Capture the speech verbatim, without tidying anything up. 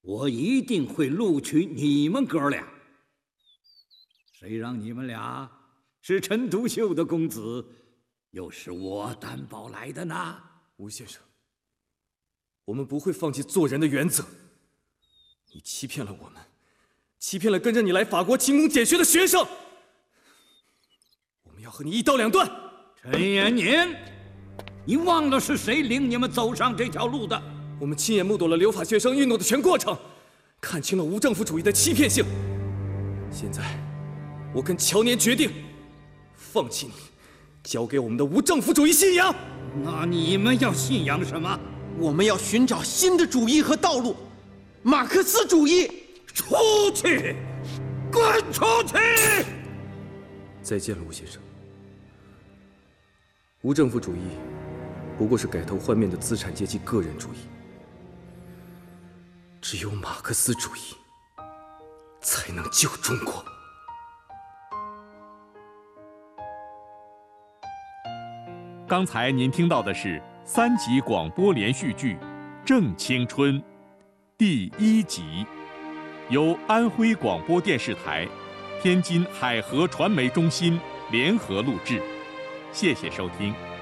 我一定会录取你们哥俩。谁让你们俩是陈独秀的公子，又是我担保来的呢？ 吴先生，我们不会放弃做人的原则。你欺骗了我们，欺骗了跟着你来法国勤工俭学的学生，我们要和你一刀两断。 陈延年，你忘了是谁领你们走上这条路的？ 我们亲眼目睹了留法学生运动的全过程，看清了无政府主义的欺骗性。现在，我跟乔年决定，放弃你交给我们的无政府主义信仰。 那你们要信仰什么？ 我们要寻找新的主义和道路，马克思主义。 出去，滚出去！ 再见了，吴先生。无政府主义不过是改头换面的资产阶级个人主义。只有马克思主义才能救中国。 刚才您听到的是三集广播连续剧《正青春》第一集，由安徽广播电视台、天津海河传媒中心联合录制。谢谢收听。